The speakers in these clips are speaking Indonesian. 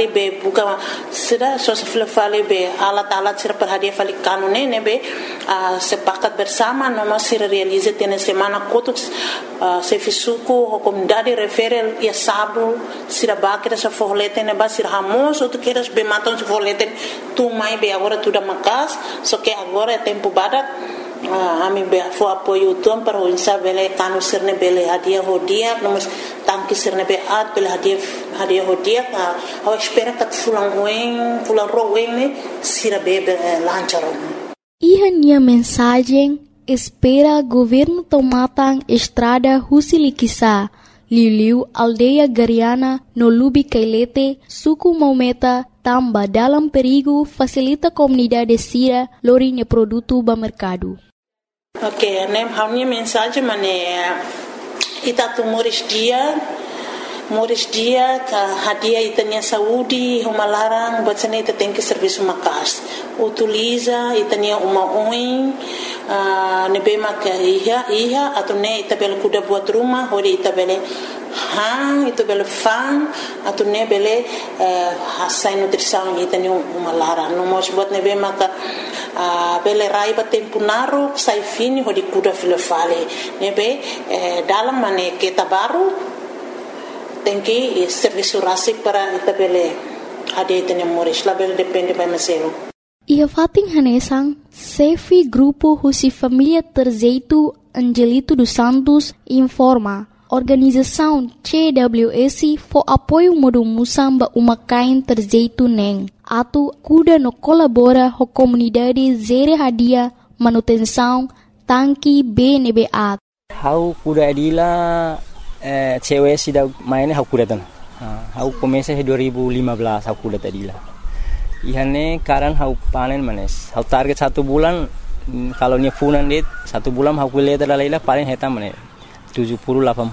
fale be buka sira so fale be alat-alat sira perhadiah fale kanune ne be sepakat bersama noma sira realize tene semana kotuk se fisuku comunidade refere ia sabu sira bakira sa forlete ne ba sira hamos ou tu queres be matam se forlete tu mai be agora tu da makas so que agora é tempo badak ami be fo apoio tuam para o insabele kanu sirne bele hadiah hodia nomos tanki sirne be at bele hadiah hodia ao espera que fulan roen ne sira be lancharon. Minha mensagem espera governo tomatang estrada Husilikisa Liliu aldeia Gariana no Lubi Kailete suku Maumeta tamba dalam perigo facilita comunidade sira lorinha produto ba mercado. Ok, a minha mensagem é itatu Moris dia que hadia itania saúde uma larang bacana ita tem que serviço makas utiliza itania uma oin nebema que iha atau ne ita bela kuda buat rumah hori ita bela hang itu bela fan atau ne bela hasai nutrição itania uma larang no mos buat nebema que bela raiba tempo naru sai fini hori kuda filofale nebe dalam mane kita baru tem que serviço rasik para itabele ade tene moris label depende by maselo. Ia fating hanesang Sefi Grupo Husi Família Terzeitu Angelito dos Santos informa organização CWS for apoio modo musamba umakain Terzeitu neng atu kuda no colabora ho comunidade zere hadia manutenção tanki BNBA. How kuda adila cewek sudah mainnya aku datang. Aku komesa 2015 aku datang tadilah. Ihane karan aku panen manes. Aku target 1 bulan kalau nya funan dit 1 bulan aku lihat adalah paling heta manes 70 80.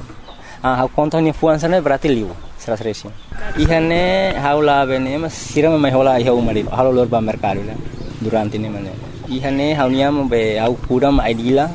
Aku kontak nya funan sana berarti liu 100. Ihane aku lah bene mas siram mai hola iha umari. Halo lor ba mercado lah. Durante ini manes. Ihane aku nya be aku kudam idila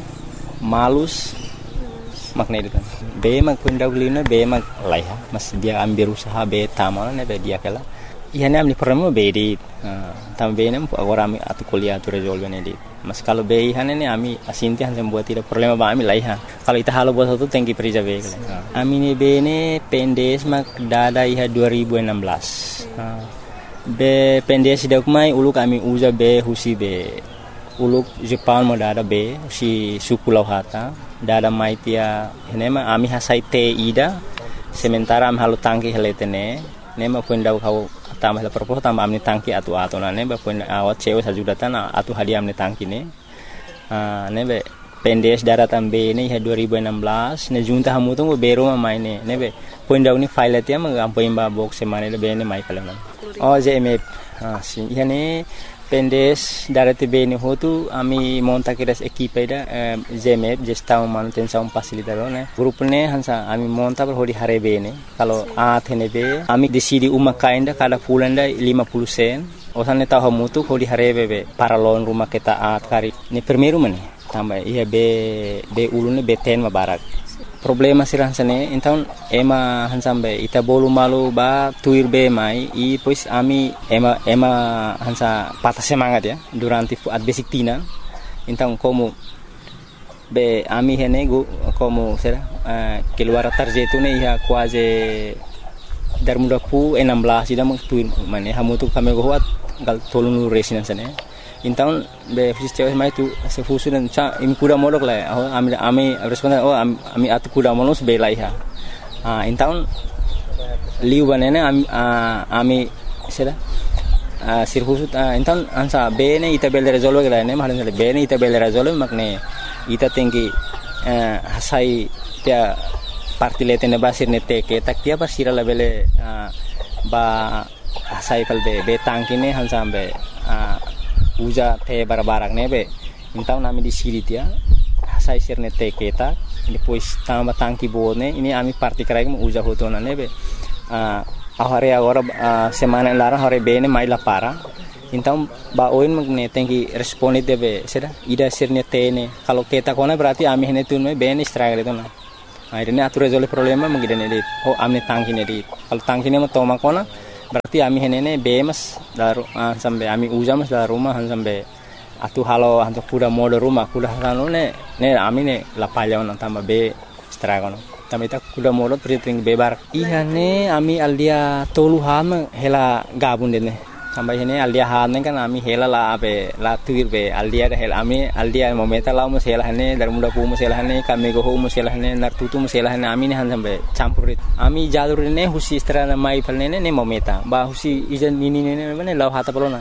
malus makna itu kan be mag pindaw lina be mag laiha mas dia ambil usaha be tamal ne be dia kala ihane amni problema be di tam be nem agora ami atu kuliah tu resolve ne di mas kalau be ihane ne ami asinti han buat tidak problema ba ami laiha kalau ita halo buat satu tengki perija be kala ami ne be ne pendes mag dada iha 2016 be pendes dak mai uluk ami uza be husi be uluk Jepang mo dada be si sukulau hata dada maitia nema ami hasai te ida sementara am halu tangki heletene nema pundau kau tambah la propos tambah amni tangki atu na ne ba pun awat cewe sajudatan atu hadiah amni tangki ne nebe pendes dara tambe ne 2016 ne junta hamu tu bero ma maine nebe pundau ni file tia ma ampoim ba box semane le bene mai kala oh jeme si yani pendes darati bene hotu ami monta kiras equipe da ZMF gestão manutenção facilitador né grupo ne hansa ami monta per hodi hare bene kalau athene be ami decidi uma kainda kada fulanda 50 sen osane tahu mutu hodi hare be para lon rumah kita at kari ne primeiro mane tambah ia be ulune be ten mabarak problema sirah sane então ema hansambe ita bolu malu ba tuir be mai e pois ami ema hansa patah semangat ya durante at basic tina então como be ami henego como será keluar tarjeto ne ia quase dar muda pu 16 ida tuir mane hamutu kame goat gal tolunu resina sane então be fisiceu mai tu se fusunan cha im kuda modok la ami responda ami atu kuda monos be laiha então liu banana ami sera sirhusut então ansa be ne ita bel resolve la ne mahalan be ne ita bel resolve makne ita tengi hasai tia partilete ne basir ne teke tak tia basira la bele ba hasai kal be tangkine hansa be uja te barabarak nebe então nami di siritia sai sirne te keta depois tamba tangki bone ini ami parti krai mo uja hotona nebe ahare agora semana lara hore bene mai la para então ba oin magne tenki responde debe seda ida sirne tene kalau keta kona berarti ami hene tunme bene struggle itu na akhirnya atur resolve problema mengidane dit amne tangki ne dit kalau tangki ne mo toma kona Berarti ami henene bemas daru sampai ami ujamas dari rumah sampai atu halo untuk kuda mode rumah kuda sanu ne ami ne lapalya on tambah be stragono. Tapi tak kuda mode priting bebar. Iya ne ami aldia tolu ham hela gabun dene. Sampai ini aldia han kan ami hela la abe la tuir be aldia hela ami aldia momenta la mus hela hane dar muda pu mus hela hane kami go mus hela hane nar tutu mus hela hane ami ne han sampai campurit ami jalur ne husi strana mai palne ne momenta ba husi ijan ini ne ne la hata pelona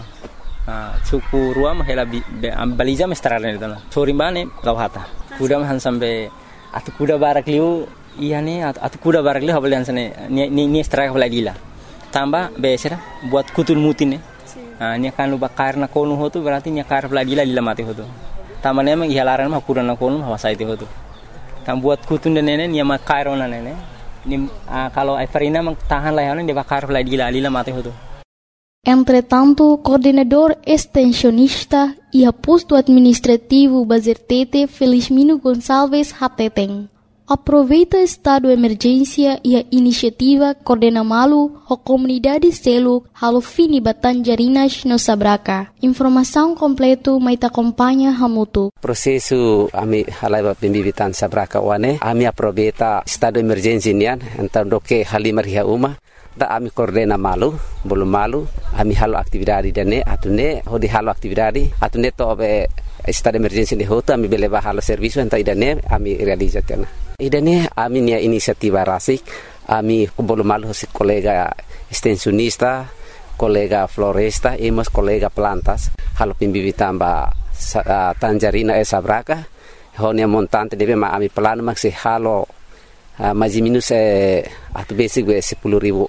suku ruam hela baliza mestrana ne dana sorimbane la hata kuda han sampai atu kuda barak liu iya ne atu kuda barak liu habalian sane ni straka baladila tambah besera buat kutul mutin nya kan luba karna konu hotu berarti nya kar peladila lila mati hotu tambah memang ihalaran mah kurana konu hawasa itu hotu tam buat kutun dan nene nya makairo na nene ni kalau Everina mang tahan lah yana de bakar peladila lila mati hotu. Entre tanto, coordenador extensionista e posto administrativo Bazertete Felizmino Gonçalves Hateteng aproveita estado de emergência e a iniciativa coordena malu a comunidade selo halo fini Batanjarinas no Sabraca. Informação completo mai te acompanha hamutu. Processo ami halaiba pembibitan Sabraca wane ami aproveita estado de emergência nian então do que halimar ria uma da ami coordena malu belum malu ami halo aktividade dane atune hodi halo aktividade atune to be estado de emergência de hoto ami beleva halo serviço então idane ami realizatena. Idane ami nia inisiativa rasik ami belum malu si kolega extensionista kolega floresta emos kolega plantas halo pembibitan ba Tanjarina Sabraca honia montante debe ma ami plano maksi halo mais minus atu basic be 10.000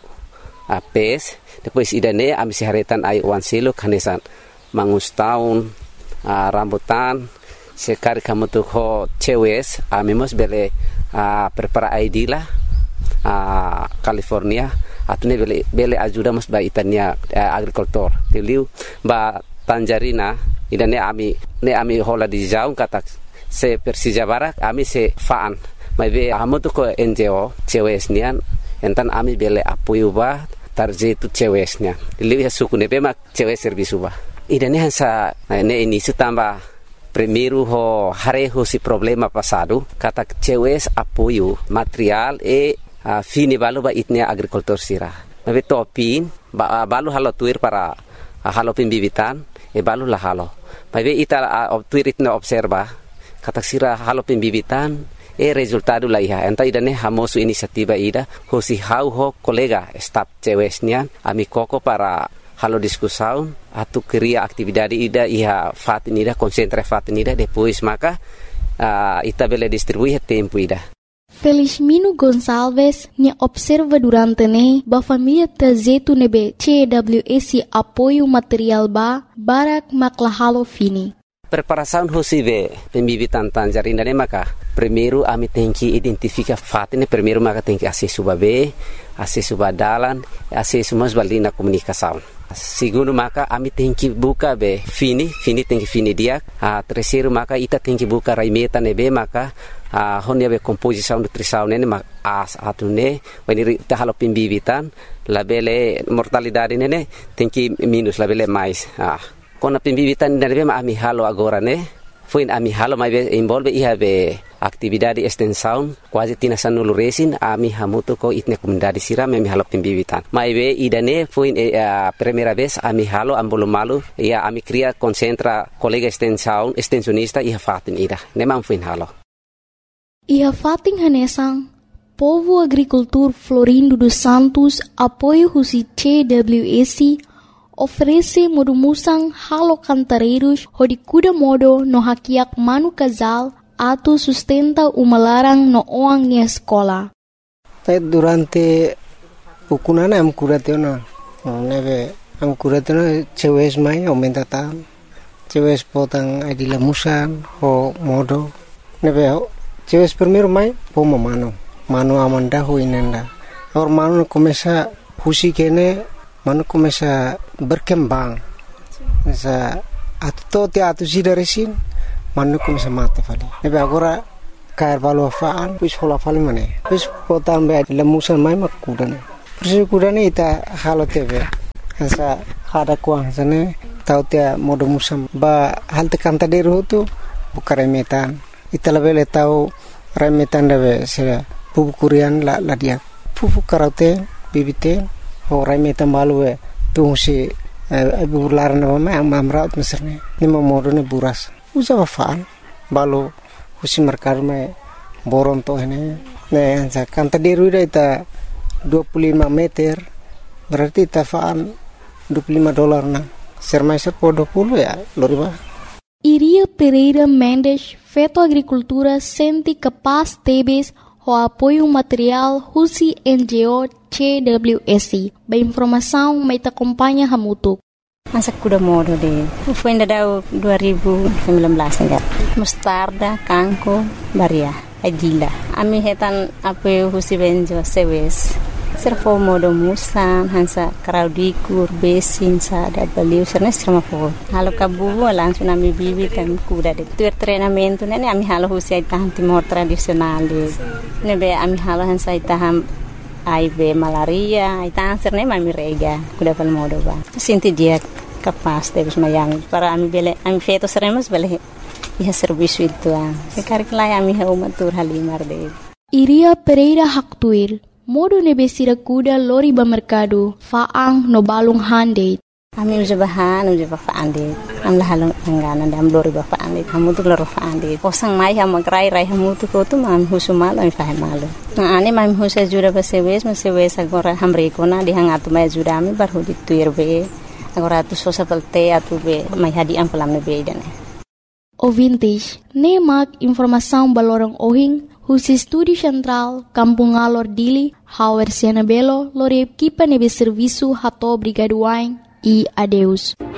PS depois idane ami siharetan ai wan selo kanesan mangus tahun rambutan sekali kamu tuh ho cewes ami mos bele prepara ID lah California atune bele ajuda mos ba itania agricultor tiliu ba Tanjarina idane ami hola di jaung kata se Persija Barak ami se faan mai be amo tu ko NGO cewesnian entan ami bele apoio ba tarje tu cewesnya lihat suku ne be mak cewes servisu ba idane hansa ne ini tambah primeiro ho hareho si problema passado kata cewes apoio material fini balu ba itnia agricultor sira mai be topin balu halo tuir para halo pembibitan balu la halo mai be ita tuir itna observa kata sira halo pembibitan resultado la iha enta idane hamosu inisiativa ida hosi hau ho kolega staf cewesnya ami koko para halo diskusão atu cria atividade ida iha fatin ida concentra fatin ida depois maka ita bele distribuir tempo ida. Felizmino Gonçalves nya observa durante ne ba família tazetu nebe CWS apoio material ba barak maklahalo fini. Preparação hosibe pembibitan Tanjarina ne maka primeiro ami tenki identifica fatine primeiro maka tenki acesso babe acesso badalan acesso mas balina comunicação segundo maka ami tenki buka be fini tenki fini dia terceiro maka ita tenki buka raimeta nebe maka honia be composição nutrição ne as atune when ita halo pembibitan labele mortalidade ne tenki minus labele mais kona pembibitan nebe ma ami halo agora ne foi ami halo mai be envolve iha be atividade extensão quase tinasan nulu resin ami hamuto ko itne comunidade sira ami halo pembibitan mai be idane foi primeira vez ami halo ambolo malu ia ami cria concentra colega extensionista iha fatin ida nemang foi halo iha fatin hanesang povo agricultor Florindo dos Santos apoio husi CWS oferece modumusang halo cantareiros hodi kuda modo no hakiak manu casal atu sustenta umalarang no oang ni escola. Durante ukunana am kuratena neve am kuratena cewes mai aumenta tam cewes potang adila musan ho modo neve cewes primero mai pomo mano amanda ho inenda or mano começa husi kene mano começa berkembang sa atu sidaresin mano começa mate fali nebe agora cair valo faan pus hola fali mane pus potam be lemusan mai makudane Persi kuda ni ita halo tebe. Hansa hada kuang sana tau tia modo musam ba hal tekan tadi tu buka remetan. Ita lebele tau remetan dabe sera pupu kurian la dia. Pupu karaute bibite ho remetan balue tu si ibu laran nama yang mamraut meserne. Ni modo ni buras. Usa wafaan balu husi merkar me boron to ini. Nah, hansa kan tadi ruida ita 25 meter berarti tafaan $25 na sermaiser po 20 ya loriba. Iria Pereira Mendes, Feto Agricultura, senti capaz tebes o apoio material Husi NGO CWSI. Ba informação mai te acompanha hamutuk. Masa kuda modo de foi ainda dau 2019 enggak. Mustarda, kangko, baria, adila. Ami hetan apoio Husi NGO sewes. Servo modo musan hansa kraudikur besin sa da baliu sernes sama fo halo kabu langsung ami bibi kan kuda de tu treinamento ne ami halo husi tahan timor tradisional de ne be ami halo hansa taham aibe malaria ita serne mami rega kuda pal modo ba sinti dia kapas de mayang para ami bele ami feto seremos bele ia serviço itu sekarang lai ami ha umatur halimar de Iria Pereira Haktuir modo nebesira kuda lori ba merkado faang no balung hande. Ami uja bahan uja ba faande. Am la halong angana dam lori ba faande. Hamu tu loro faande. Posang mai ha magrai rai hamu tu ko tu mam husumal ami fahe malu. Na ane mam husa jura ba sewes agora hamre ko na di hangatu mai jura ami bar hudi tuir be. Agora tu sosa pelte atu be mai hadi am pelam be dane. O vintage, nemak informação balorong ohing Husi Studi Central, Kampung Alor Dili, Hauer Siana Belo, Lore Kipa Nebe Serviço Hato Brigaduain e adeus.